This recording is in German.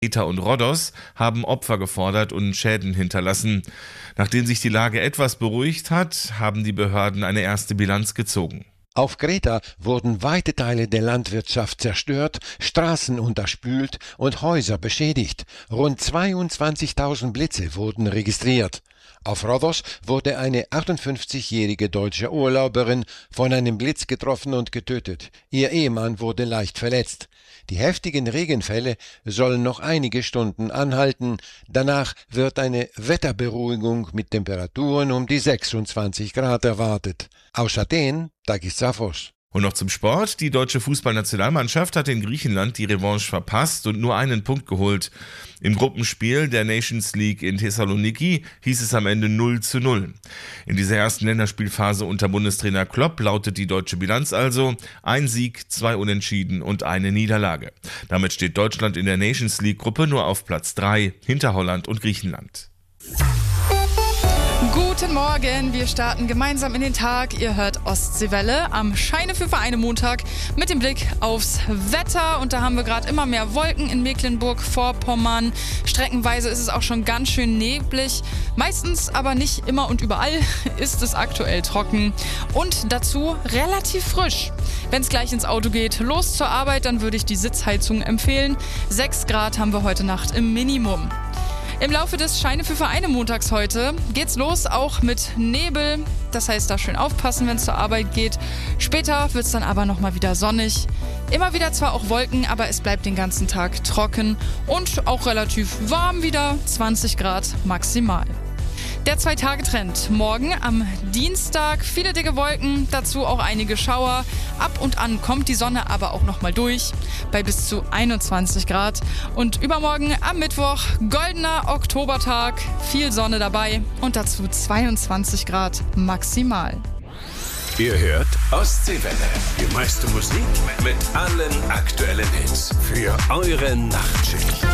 Kreta und Rhodos haben Opfer gefordert und Schäden hinterlassen. Nachdem sich die Lage etwas beruhigt hat, haben die Behörden eine erste Bilanz gezogen. Auf Kreta wurden weite Teile der Landwirtschaft zerstört, Straßen unterspült und Häuser beschädigt. Rund 22.000 Blitze wurden registriert. Auf Rhodos wurde eine 58-jährige deutsche Urlauberin von einem Blitz getroffen und getötet. Ihr Ehemann wurde leicht verletzt. Die heftigen Regenfälle sollen noch einige Stunden anhalten. Danach wird eine Wetterberuhigung mit Temperaturen um die 26 Grad erwartet. Aus Athen, Takis Zaphos. Und noch zum Sport. Die deutsche Fußballnationalmannschaft hat in Griechenland die Revanche verpasst und nur einen Punkt geholt. Im Gruppenspiel der Nations League in Thessaloniki hieß es am Ende 0:0. In dieser ersten Länderspielphase unter Bundestrainer Klopp lautet die deutsche Bilanz also: 1 Sieg, 2 Unentschieden und eine Niederlage. Damit steht Deutschland in der Nations League Gruppe nur auf Platz 3 hinter Holland und Griechenland. Guten Morgen, wir starten gemeinsam in den Tag. Ihr hört Ostseewelle am Scheine für Vereine Montag mit dem Blick aufs Wetter. Und da haben wir gerade immer mehr Wolken in Mecklenburg-Vorpommern. Streckenweise ist es auch schon ganz schön neblig. Meistens, aber nicht immer und überall, ist es aktuell trocken und dazu relativ frisch. Wenn es gleich ins Auto geht, los zur Arbeit, dann würde ich die Sitzheizung empfehlen. 6 Grad haben wir heute Nacht im Minimum. Im Laufe des Scheine für Vereine Montags heute geht's los, auch mit Nebel. Das heißt, da schön aufpassen, wenn es zur Arbeit geht. Später wird's dann aber nochmal wieder sonnig. Immer wieder zwar auch Wolken, aber es bleibt den ganzen Tag trocken und auch relativ warm wieder, 20 Grad maximal. Der 2-Tage-Trend. Morgen am Dienstag viele dicke Wolken, dazu auch einige Schauer. Ab und an kommt die Sonne aber auch nochmal durch bei bis zu 21 Grad. Und übermorgen am Mittwoch goldener Oktobertag, viel Sonne dabei und dazu 22 Grad maximal. Ihr hört Ostseewelle. Die meiste Musik mit allen aktuellen Hits für eure Nachtschicht.